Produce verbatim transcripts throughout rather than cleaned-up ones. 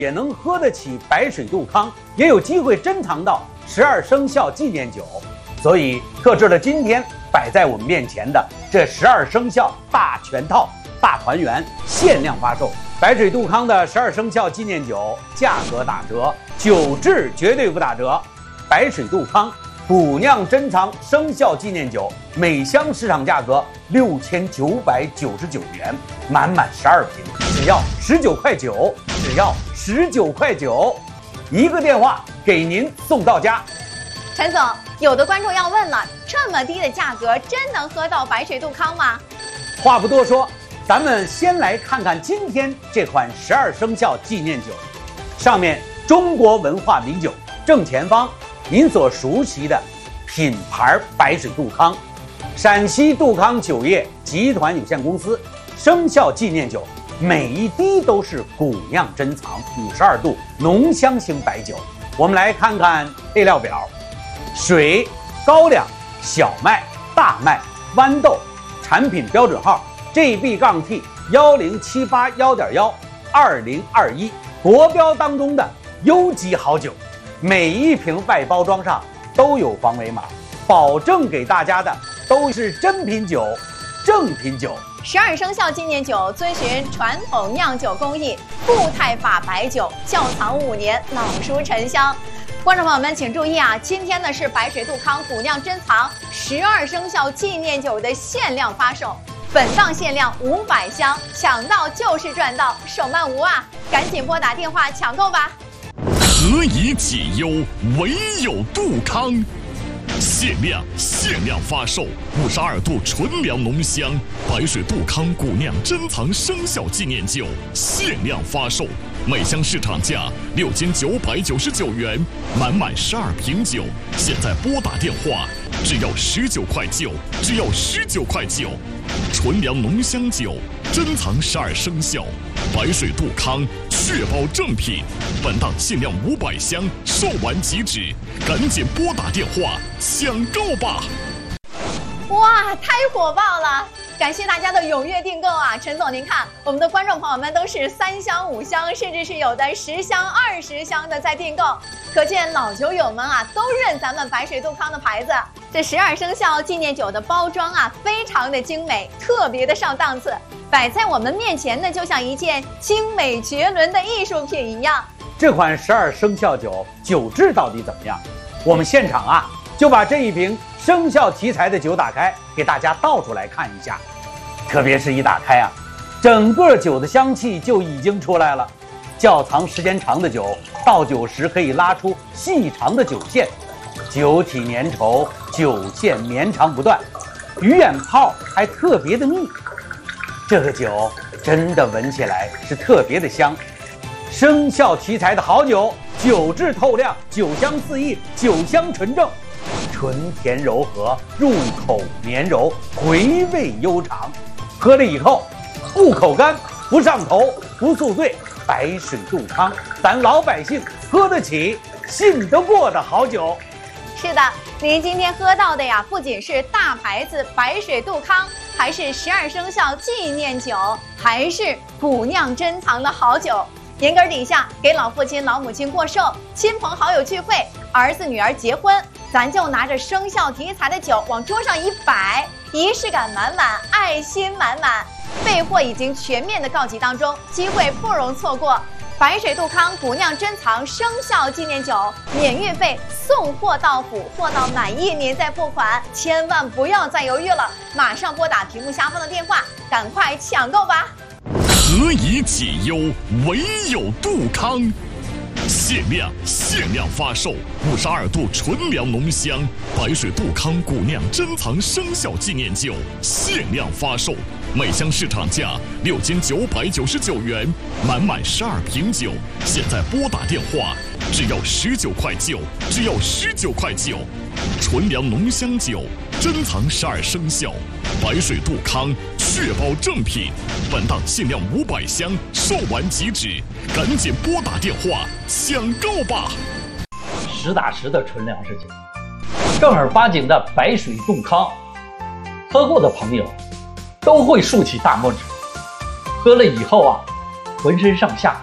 也能喝得起白水杜康，也有机会珍藏到十二生肖纪念酒，所以特制了今天摆在我们面前的这十二生肖大全套大团圆限量发售。白水杜康的十二生肖纪念酒价格打折，酒质绝对不打折。白水杜康古酿珍藏生肖纪念酒，每箱市场价格六千九百九十九元，满满十二瓶，只要十九块九，只要十九块九，一个电话给您送到家。 陈总，有的观众要问了，这么低的价格，真能喝到白水杜康吗？ 话不多说，咱们先来看看今天这款十二生肖纪念酒，上面中国文化名酒正前方。您所熟悉的品牌白水杜康，陕西杜康酒业集团有限公司生肖纪念酒，每一滴都是古酿珍藏五十二度浓香型白酒。我们来看看配料表：水、高粱、小麦、大麦、豌豆，产品标准号 G B T 一零七八一点一二零二一，国标当中的优级好酒。每一瓶外包装上都有防伪码，保证给大家的都是真品酒、正品酒。 十二生肖纪念酒遵循传统酿酒工艺，固态法白酒，窖藏五年，老熟陈香。观众朋友们请注意啊，今天呢是白水杜康古酿珍藏十二生肖纪念酒的限量发售，本档限量五百箱，抢到就是赚到，手慢无啊！赶紧拨打电话抢购吧。 何以解忧，唯有杜康。限量限量发售五十二度纯粮浓香白水杜康古酿珍藏生肖纪念酒，限量发售，每箱市场价六千九百九十九元，满满十二瓶酒，现在拨打电话，只要十九块九，只要十九块九，纯粮浓香酒，珍藏十二生肖，白水杜康，确保正品。本档限量五百箱，售完即止，赶紧拨打电话抢购吧！ 哇，太火爆了！感谢大家的踊跃订购啊！陈总，您看，我们的观众朋友们都是三箱、五箱，甚至是有的十箱、二十箱的在订购，可见老酒友们啊都认咱们白水杜康的牌子。这十二生肖纪念酒的包装啊，非常的精美，特别的上档次，摆在我们面前呢，就像一件精美绝伦的艺术品一样。 这款十二生肖酒酒质到底怎么样？我们现场啊就把这一瓶生肖题材的酒打开，给大家倒出来看一下。特别是一打开啊，整个酒的香气就已经出来了。窖藏时间长的酒，倒酒时可以拉出细长的酒线，酒体粘稠，酒线绵长不断，鱼眼泡还特别的密。这个酒真的闻起来是特别的香。生肖题材的好酒，酒质透亮，酒香四溢，酒香纯正，纯甜柔和，入口绵柔，回味悠长。喝了以后不口干，不上头，不宿醉。白水杜康，咱老百姓喝得起、信得过的好酒。 是的，您今天喝到的呀，不仅是大牌子白水杜康，还是十二生肖纪念酒，还是古酿珍藏的好酒。年根底下给老父亲老母亲过寿，亲朋好友聚会，儿子女儿结婚，咱就拿着生肖题材的酒往桌上一摆，仪式感满满，爱心满满。备货已经全面的告急当中，机会不容错过。白水杜康古酿珍藏生肖纪念酒，免运费，送货到府，货到满意您再付款，千万不要再犹豫了，马上拨打屏幕下方的电话，赶快抢购吧！ 何以解忧，唯有杜康。限量限量发售五十二度纯粮浓香白水杜康古酿珍藏生肖纪念酒，限量发售，每箱市场价六千九百九十九元，满满十二瓶酒，现在拨打电话，只要十九块九，只要十九块九，纯粮浓香酒，珍藏十二生肖，白水杜康，确保正品。本档限量五百箱，售完即止，赶紧拨打电话抢购吧！ 实打实的纯粮食酒，正儿八经的白水杜康，喝过的朋友都会竖起大拇指。喝了以后啊，浑身上下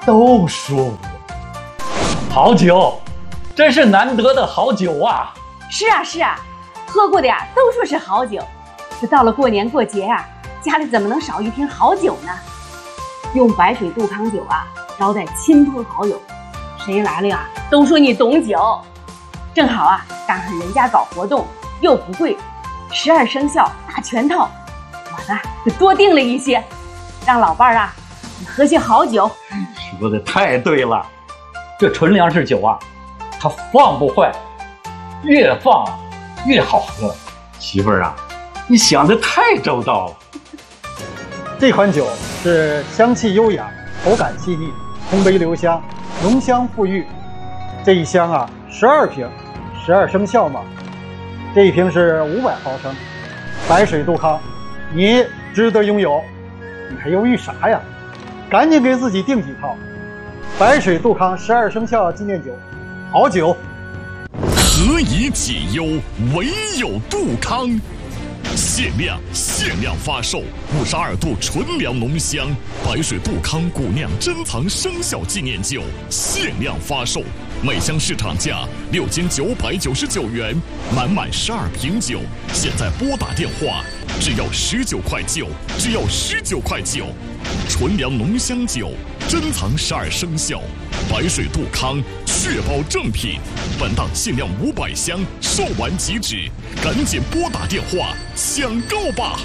都舒服。好酒，真是难得的好酒啊！ 是啊是啊，喝过的呀都说是好酒。这到了过年过节呀、啊，家里怎么能少一瓶好酒呢？用白水杜康酒啊招待亲朋好友，谁来了呀都说你懂酒。正好啊赶上人家搞活动又不贵，十二生肖大全套，我呢就多订了一些，让老伴儿啊喝些好酒。 说的太对了，这纯粮食酒啊，它放不坏，越放越好喝。媳妇儿啊，你想的太周到了。 这款酒是香气优雅，口感细腻，通杯留香，浓香馥郁。这一箱啊，十二瓶，十二生肖嘛。这一瓶是五百毫升，白水杜康，你值得拥有。你还犹豫啥呀？赶紧给自己订几套。白水杜康十二生肖纪念酒，好酒。 何以解忧，唯有杜康。限量限量发售五十二度纯粮浓香白水杜康古酿珍藏生肖纪念酒，限量发售，每箱市场价六千九百九十九元，满满十二瓶酒，现在拨打电话只要十九块九，只要十九块九。纯粮浓香酒，珍藏十二生肖，白水杜康，确保正品。本档限量五百箱，售完即止，赶紧拨打电话抢购吧！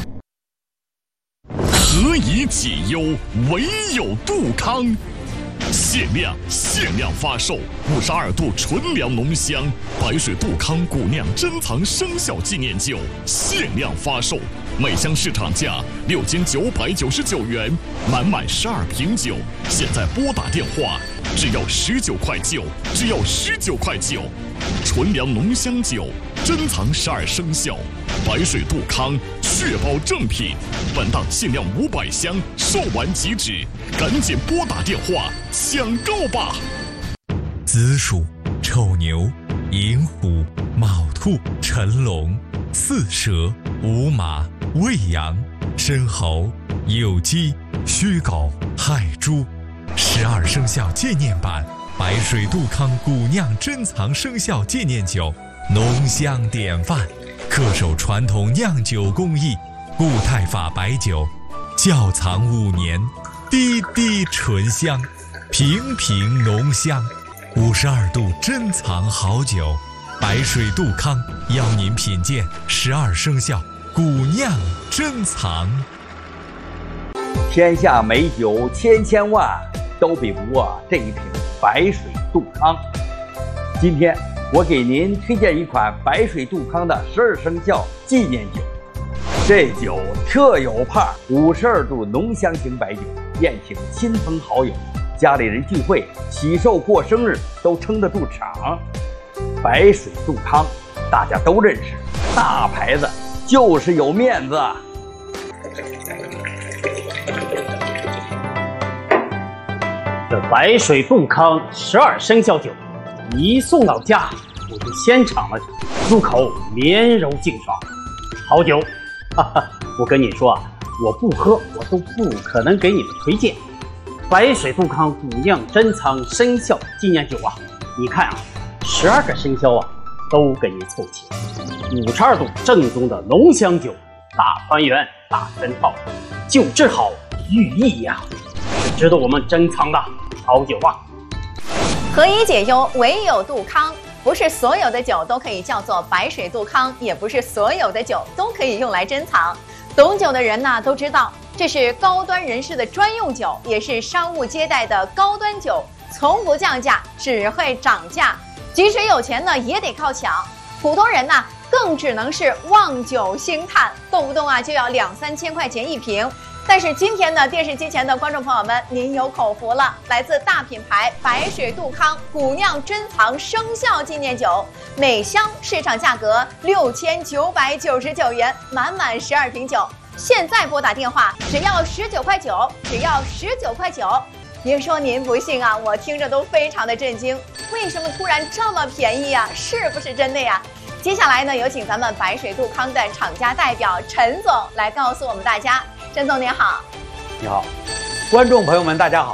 何以解忧，唯有杜康。限量限量发售五十二度纯粮浓香白水杜康古酿珍藏生肖纪念酒，限量发售，每箱市场价六千九百九十九元，满满十二瓶酒，现在拨打电话只要十九块九，只要十九块九。纯粮浓香酒，珍藏十二生肖，白水杜康，确保正品。本档限量五百箱，售完即止，赶紧拨打电话抢购吧！ 子鼠、丑牛、寅虎、卯兔、辰龙、巳蛇、午马、未羊、申猴、酉鸡、戌狗、亥猪，十二生肖纪念版白水杜康古酿珍藏生肖纪念酒，浓香典范，恪守传统酿酒工艺，固态法白酒，窖藏五年，滴滴醇香，瓶瓶浓香。五十二度珍藏好酒，白水杜康邀您品鉴十二生肖古酿珍藏。 天下美酒千千万，都比不过这一瓶白水杜康。今天我给您推荐一款白水杜康的十二生肖纪念酒。这酒特有派，五十二度浓香型白酒，宴请亲朋好友，家里人聚会、喜寿过生日都撑得住场。白水杜康大家都认识，大牌子就是有面子。 这白水杜康十二生肖酒一送到家，我就先尝了，入口绵柔净爽，好酒。哈哈，我跟你说啊，我不喝我都不可能给你们推荐。白水杜康古酿珍藏生肖纪念酒啊，你看啊，十二个生肖啊都给你凑齐，五十二度正宗的浓香酒，大团圆大全套，酒质好寓意呀、啊，是值得我们珍藏的好酒啊。 何以解忧，唯有杜康。不是所有的酒都可以叫做白水杜康，也不是所有的酒都可以用来珍藏。懂酒的人呢都知道，这是高端人士的专用酒，也是商务接待的高端酒，从不降价，只会涨价。即使有钱呢，也得靠抢。普通人呢，更只能是望酒兴叹，动不动啊就要两三千块钱一瓶。但是今天呢，电视机前的观众朋友们，您有口福了！来自大品牌白水杜康古酿珍藏生肖纪念酒，每箱市场价格六千九百九十九元，满满十二瓶酒。现在拨打电话，只要十九块九，只要十九块九。别说您不信啊，我听着都非常的震惊。为什么突然这么便宜呀？是不是真的呀？接下来呢，有请咱们白水杜康的厂家代表陈总来告诉我们大家。陈总您好。 你好，观众朋友们大家好，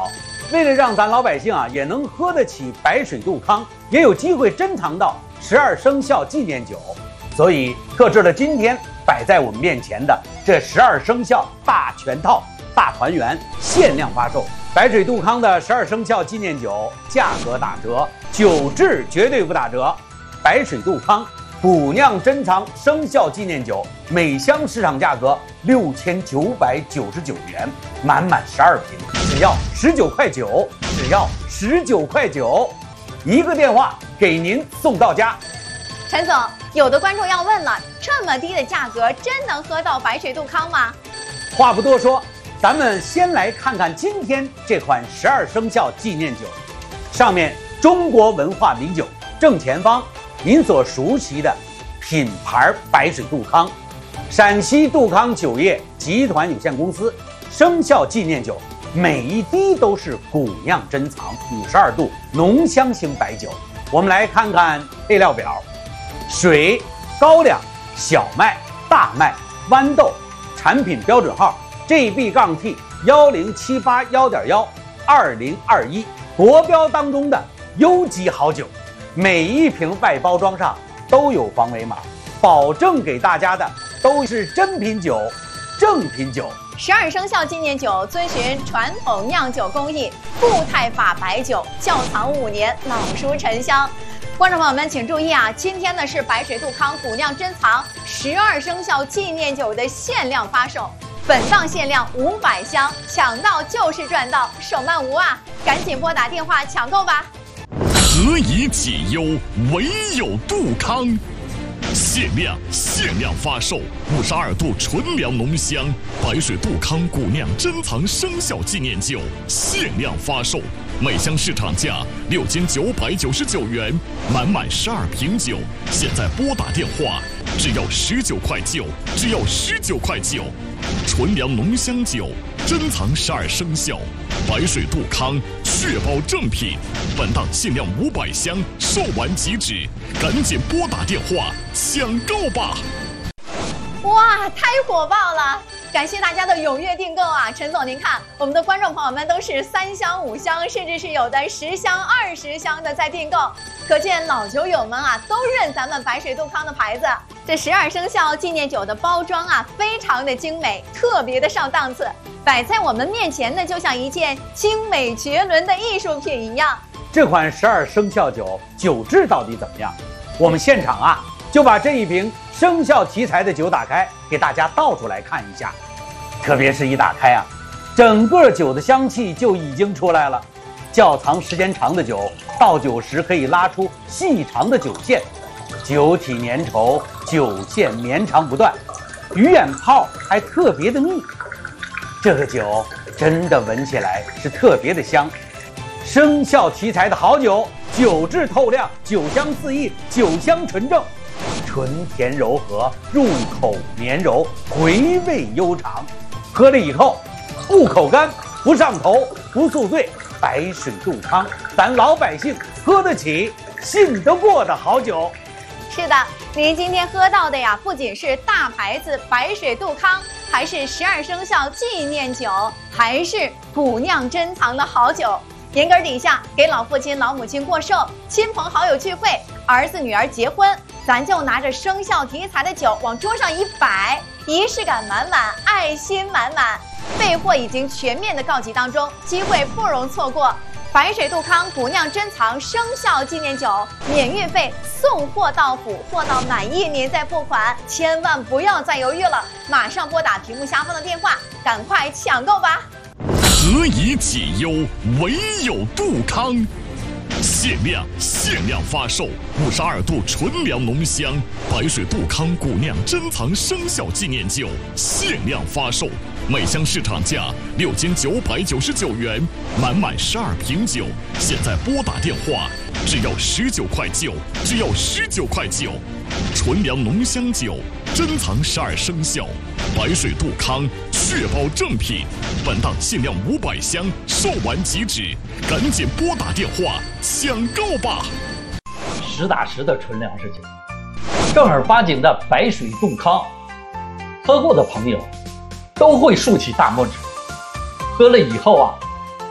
为了让咱老百姓啊也能喝得起白水杜康，也有机会珍藏到十二生肖纪念酒，所以特制了今天摆在我们面前的这十二生肖大全套大团圆限量发售。白水杜康的十二生肖纪念酒价格打折，酒质绝对不打折。白水杜康古酿珍藏生肖纪念酒，每箱市场价格六千九百九十九元，满满十二瓶，只要十九块九，只要十九块九，一个电话给您送到家。 陈总，有的观众要问了，这么低的价格，真能喝到白水杜康吗？ 话不多说，咱们先来看看今天这款十二生肖纪念酒，上面中国文化名酒正前方您所熟悉的品牌白水杜康，陕西杜康酒业集团有限公司生肖纪念酒，每一滴都是古酿珍藏五十二度浓香型白酒。我们来看看配料表：水、高粱、小麦、大麦、豌豆，产品标准号 G B T 一零七八一点一二零二一，国标当中的优级好酒。每一瓶外包装上都有防伪码，保证给大家的都是真品酒、正品酒。 十二生肖纪念酒遵循传统酿酒工艺，固态法白酒，窖藏五年，老熟陈香。观众朋友们请注意啊，今天呢是白水杜康古酿珍藏十二生肖纪念酒的限量发售，本档限量五百箱，抢到就是赚到，手慢无啊！赶紧拨打电话抢购吧。 何以解忧，唯有杜康。限量限量发售五十二度纯粮浓香白水杜康古酿珍藏生肖纪念酒，限量发售，每箱市场价六千九百九十九元，满满十二瓶酒，现在拨打电话只要十九块九，只要十九块九。纯粮浓香酒，珍藏十二生肖，白水杜康，确保正品。本档限量五百箱，售完即止，赶紧拨打电话抢购吧！ 哇，太火爆了！感谢大家的踊跃订购啊！陈总，您看，我们的观众朋友们都是三箱、五箱，甚至是有的十箱、二十箱的在订购，可见老酒友们啊都认咱们白水杜康的牌子。这十二生肖纪念酒的包装啊，非常的精美，特别的上档次，摆在我们面前呢，就像一件精美绝伦的艺术品一样。 这款十二生肖酒酒质到底怎么样？我们现场啊就把这一瓶生肖题材的酒打开，给大家倒出来看一下。特别是一打开啊，整个酒的香气就已经出来了。窖藏时间长的酒，倒酒时可以拉出细长的酒线，酒体粘稠，酒线绵长不断，鱼眼泡还特别的密。这个酒真的闻起来是特别的香。生肖题材的好酒，酒质透亮，酒香四溢，酒香纯正，纯甜柔和，入口绵柔，回味悠长。喝了以后不口干，不上头，不宿醉。白水杜康，咱老百姓喝得起、信得过的好酒。 是的，您今天喝到的呀，不仅是大牌子白水杜康，还是十二生肖纪念酒，还是古酿珍藏的好酒。年根底下给老父亲、老母亲过寿，亲朋好友聚会，儿子女儿结婚，咱就拿着生肖题材的酒往桌上一摆，仪式感满满，爱心满满。备货已经全面的告急当中，机会不容错过。白水杜康古酿珍藏生肖纪念酒，免运费，送货到府，货到满意您再付款，千万不要再犹豫了，马上拨打屏幕下方的电话，赶快抢购吧！ 何以解忧，唯有杜康。限量限量发售五十二度纯粮浓香白水杜康古酿珍藏生肖纪念酒，限量发售，每箱市场价六千九百九十九元，满满十二瓶酒，现在拨打电话只要十九块九，只要十九块九。纯粮浓香酒，珍藏十二生肖，白水杜康，确保正品。本档限量五百箱，售完即止，赶紧拨打电话抢购吧！ 实打实的纯粮食酒，正儿八经的白水杜康，喝过的朋友都会竖起大拇指。喝了以后啊，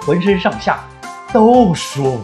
浑身上下都舒服。